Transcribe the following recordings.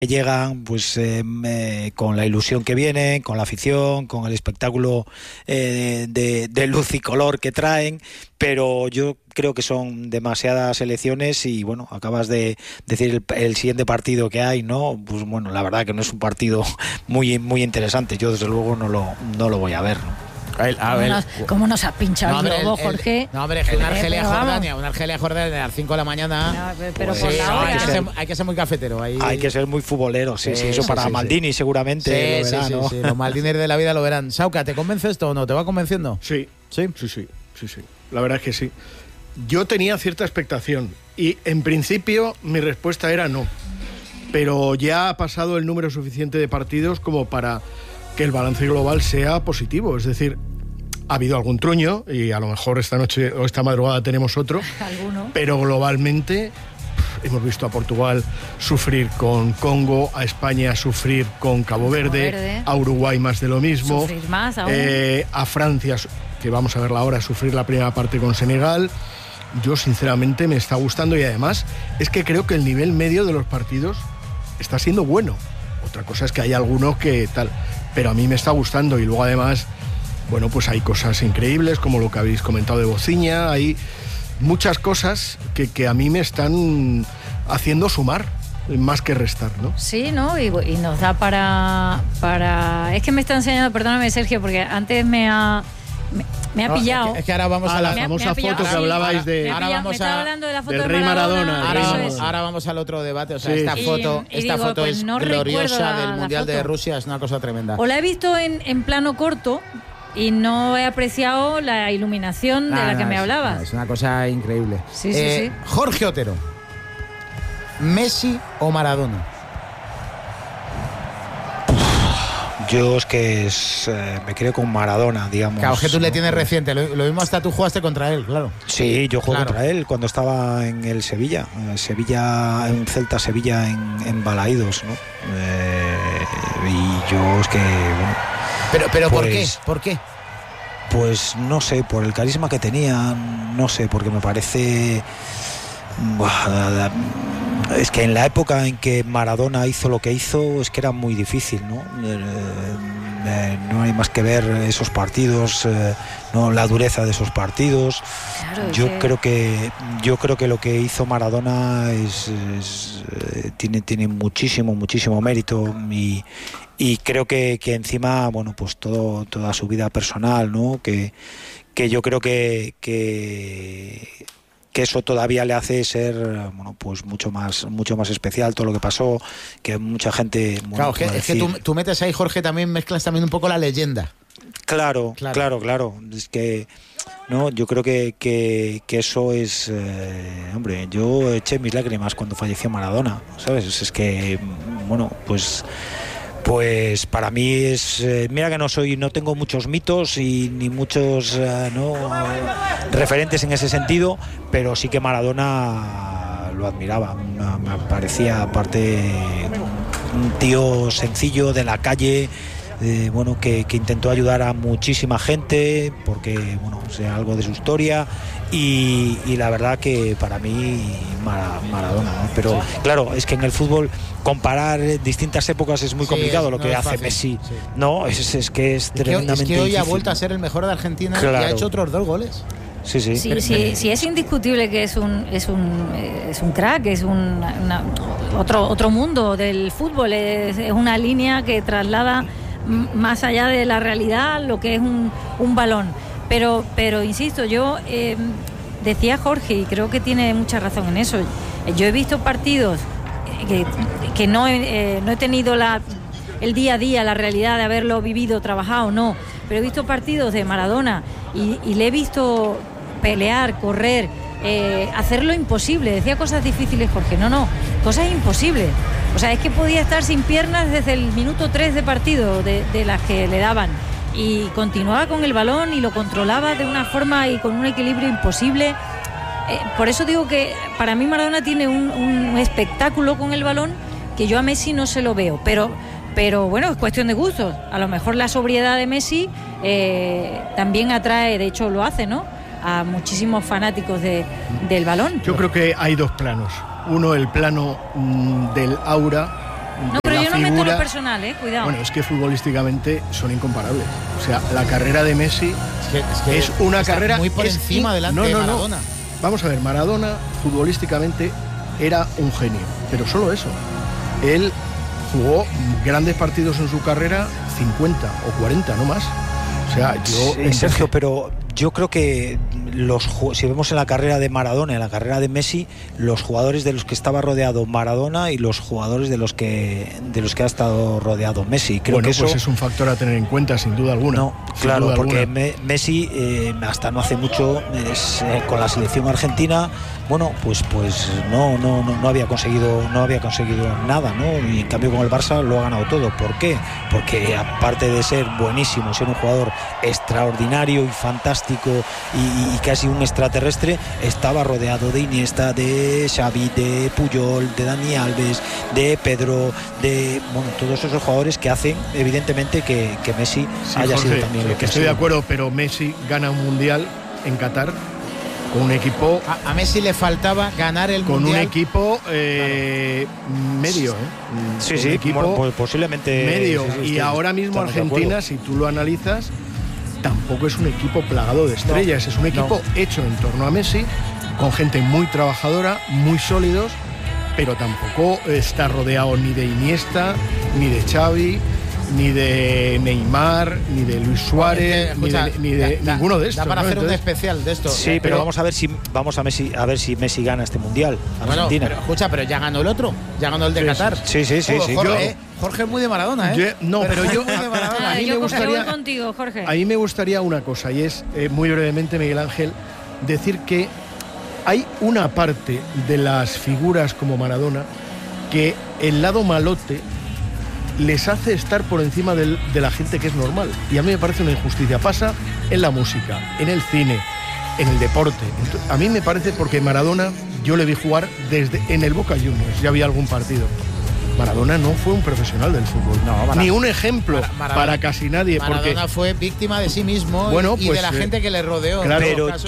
llegan pues con la ilusión que vienen, con la afición, con el espectáculo de luz y color que traen, pero yo creo que son demasiadas selecciones y bueno, acabas de decir el siguiente partido que hay, ¿no? Pues bueno, la verdad que no es un partido muy interesante, yo desde luego no lo voy a ver, ¿no? ¿Cómo nos has pinchado el globo, Jorge? No, hombre, es que una Argelia-Jordania a las 5 de la mañana. No, pero por la hora. Hay que ser muy cafetero. Hay que ser muy futbolero, sí, eso para Maldini seguramente lo verá, ¿no? Sí, los Maldini de la vida lo verán. Sauca, ¿te convence esto o no? ¿Te va convenciendo? Sí. La verdad es que sí. Yo tenía cierta expectación y en principio mi respuesta era no. Pero ya ha pasado el número suficiente de partidos como para que el balance global sea positivo. Es decir, ha habido algún truño y a lo mejor esta noche o esta madrugada tenemos otro. ¿Alguno? Pero globalmente hemos visto a Portugal sufrir con Congo, a España sufrir con Cabo Verde, a Uruguay más de lo mismo, sufrir más aún. A Francia, que vamos a verla ahora, sufrir la primera parte con Senegal. Yo sinceramente me está gustando y además es que creo que el nivel medio de los partidos está siendo bueno. Otra cosa es que hay algunos que tal, pero a mí me está gustando y luego además, bueno, pues hay cosas increíbles como lo que habéis comentado de Bociña, hay muchas cosas que a mí me están haciendo sumar más que restar, ¿no? Sí, ¿no? Y nos da para... Es que me está enseñando, perdóname Sergio, porque antes me ha pillado. Es que ahora vamos a la famosa foto que hablabais de... Ahora vamos hablando de la foto del rey Maradona. Ahora vamos al otro debate. O sea, Sí. esta foto pues es no gloriosa del la Mundial foto. de Rusia, es una cosa tremenda. O la he visto en plano corto y no he apreciado la iluminación de la que me hablabas. Es una cosa increíble. Sí. Jorge Otero, ¿Messi o Maradona? Yo es que me quedo con Maradona, digamos. Claro, que tú le tienes reciente, lo mismo hasta tú jugaste contra él, claro. Sí, yo jugué Claro. contra él cuando estaba en el Sevilla, en Celta Sevilla en Balaídos, ¿no? Y yo es que, bueno, Pero pues, ¿por qué? Pues no sé, por el carisma que tenía, no sé, porque me parece... Es que en la época en que Maradona hizo lo que hizo, es que era muy difícil, ¿no? No hay más que ver esos partidos, no, la dureza de esos partidos. Claro, Yo creo que lo que hizo Maradona tiene muchísimo mérito y creo que encima, bueno, pues toda su vida personal, ¿no? Que yo creo que eso todavía le hace ser, bueno, pues mucho más especial todo lo que pasó, que mucha gente... Bueno, claro, es que tú metes ahí, Jorge, también mezclas también un poco la leyenda. Claro. Es que, no, yo creo que eso es... hombre, yo eché mis lágrimas cuando falleció Maradona, ¿sabes? Es que, bueno, pues para mí es... mira que no tengo muchos mitos y ni muchos referentes en ese sentido, pero sí que Maradona lo admiraba. Me parecía, aparte, un tío sencillo de la calle, bueno, que intentó ayudar a muchísima gente, porque, bueno, sea algo de su historia, y la verdad que para mí Maradona, ¿no? Pero claro, es que en el fútbol comparar distintas épocas es muy complicado, lo que hace Messi, sí. No, es que es tremendamente difícil. Es que hoy ha vuelto a ser el mejor de Argentina, claro. Y ha hecho otros 2 goles. Sí. Sí, es indiscutible que es un crack, es otro mundo del fútbol, es una línea que traslada más allá de la realidad lo que es un balón. Pero insisto, yo decía Jorge, y creo que tiene mucha razón en eso, yo he visto partidos que no he tenido el día a día, la realidad de haberlo vivido, trabajado, no, pero he visto partidos de Maradona y le he visto pelear, correr, hacer lo imposible. Decía cosas difíciles, Jorge, no, cosas imposibles. O sea, es que podía estar sin piernas desde el minuto 3 de partido de las que le daban, y continuaba con el balón y lo controlaba de una forma y con un equilibrio imposible. Por eso digo que para mí Maradona tiene un espectáculo con el balón que yo a Messi no se lo veo, pero bueno, es cuestión de gustos. A lo mejor la sobriedad de Messi también atrae, de hecho lo hace, ¿no?, a muchísimos fanáticos del balón. Yo creo que hay 2 planos. Uno, el plano del aura, no meto figura. lo personal, cuidado. Bueno, es que futbolísticamente son incomparables. O sea, la carrera de Messi es una carrera muy por encima delante de Maradona. Vamos a ver, Maradona futbolísticamente era un genio, pero solo eso. Él jugó grandes partidos en su carrera, 50 o 40, no más. O sea, yo... Sergio, pero yo creo que si vemos en la carrera de Maradona, en la carrera de Messi, los jugadores de los que estaba rodeado Maradona y los jugadores de los que ha estado rodeado Messi. Creo que eso pues es un factor a tener en cuenta, sin duda alguna. No, claro, porque Messi hasta no hace mucho con la selección argentina, bueno, pues no había conseguido nada, ¿no? Y en cambio con el Barça lo ha ganado todo. ¿Por qué? Porque aparte de ser buenísimo, ser un jugador extraordinario y fantástico y casi un extraterrestre, estaba rodeado de Iniesta, de Xavi, de Puyol, de Dani Alves, de Pedro, de todos esos jugadores que hacen evidentemente que Messi haya sido también lo que estoy de acuerdo, pero Messi gana un mundial en Qatar con un equipo. A Messi le faltaba ganar el con mundial. Un equipo medio, Sí, un equipo pues posiblemente medio. Sí, y ahora mismo Argentina, si tú lo analizas, tampoco es un equipo plagado de estrellas, es un equipo hecho en torno a Messi, con gente muy trabajadora, muy sólidos, pero tampoco está rodeado ni de Iniesta, ni de Xavi, ni de Neymar, ni de Luis Suárez, ni de ninguno de estos. Da para hacer un especial de esto. Sí, pero vamos a ver si Messi gana este mundial. Argentina. Bueno, pero ya ganó el otro, ya ganó el de Qatar. Sí. Jorge es muy de Maradona, ¿eh? Pero yo a mí me gustaría contigo, Jorge. A mí me gustaría una cosa, y es muy brevemente, Miguel Ángel, decir que hay una parte de las figuras como Maradona que el lado malote les hace estar por encima de la gente que es normal. Y a mí me parece una injusticia. Pasa en la música, en el cine, en el deporte. A mí me parece, porque Maradona yo le vi jugar en el Boca Juniors, ya había algún partido. Maradona no fue un profesional del fútbol, ni un ejemplo para casi nadie. Maradona fue víctima de sí mismo y de la gente que le rodeó. Claro,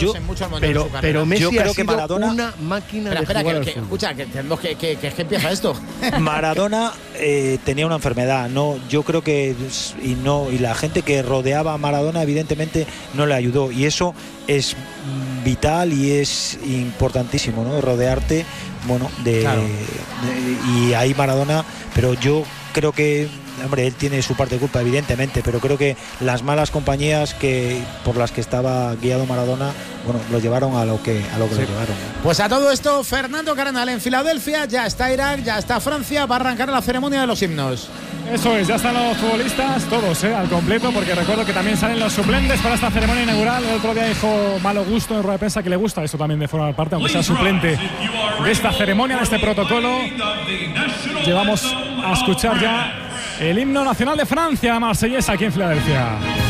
pero Messi yo creo ha que sido Maradona, una máquina de jugar al fútbol. Escucha, que tenemos que empieza esto. Maradona tenía una enfermedad, yo creo que y la gente que rodeaba a Maradona evidentemente no le ayudó, y eso es vital y es importantísimo, ¿no? Rodearte, y ahí Maradona, pero yo creo que, hombre, él tiene su parte de culpa evidentemente, pero creo que las malas compañías por las que estaba guiado Maradona, lo llevaron a lo que lo llevaron. Pues a todo esto, Fernando Cardenal en Filadelfia, ya está Irak, ya está Francia, va a arrancar la ceremonia de los himnos. Eso es, ya están los futbolistas, todos al completo, porque recuerdo que también salen los suplentes para esta ceremonia inaugural. El otro día dijo Malo Gusto en rueda de prensa que le gusta eso también de formar parte, aunque sea suplente de esta ceremonia, de este protocolo. Llevamos a escuchar ya el himno nacional de Francia, la marsellesa, aquí en Filadelfia.